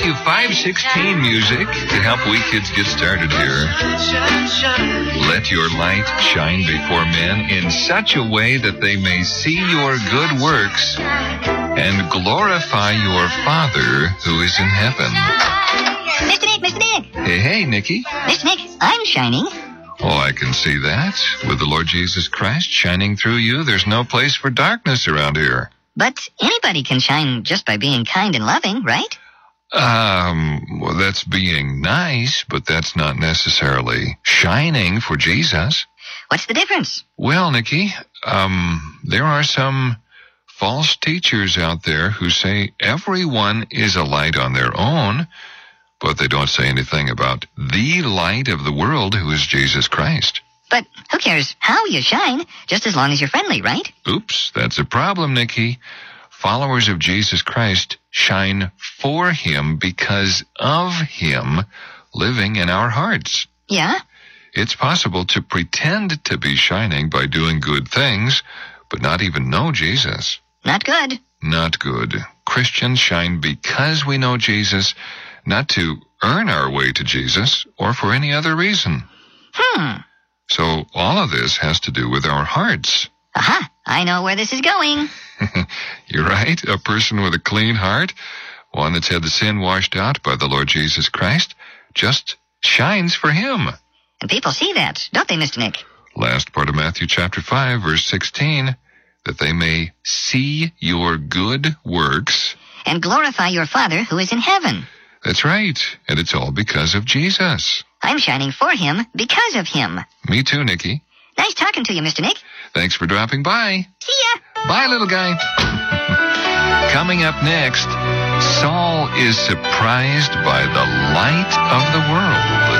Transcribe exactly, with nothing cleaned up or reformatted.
Matthew five sixteen music to help we kids get started here. Let your light shine before men in such a way that they may see your good works and glorify your Father who is in heaven. Mister Nick, Mister Nick. Hey, hey, Nicky. Mister Nick, I'm shining. Oh, I can see that. With the Lord Jesus Christ shining through you, there's no place for darkness around here. But anybody can shine just by being kind and loving, right? Um, well, that's being nice, but that's not necessarily shining for Jesus. What's the difference? Well, Nicky, um, there are some false teachers out there who say everyone is a light on their own, but they don't say anything about the light of the world, who is Jesus Christ. But who cares how you shine, just as long as you're friendly, right? Oops, that's a problem, Nicky. Followers of Jesus Christ shine for him because of him living in our hearts. Yeah? It's possible to pretend to be shining by doing good things, but not even know Jesus. Not good. Not good. Christians shine because we know Jesus, not to earn our way to Jesus or for any other reason. Hmm. So all of this has to do with our hearts. Aha, I know where this is going. You're right. A person with a clean heart, one that's had the sin washed out by the Lord Jesus Christ, just shines for him. And people see that, don't they, Mister Nick? Last part of Matthew chapter five, verse sixteen, that they may see your good works. And glorify your Father who is in heaven. That's right. And it's all because of Jesus. I'm shining for him because of him. Me too, Nicky. Nice talking to you, Mister Nick. Thanks for dropping by. See ya. Bye, little guy. Coming up next, Saul is surprised by the light of the world.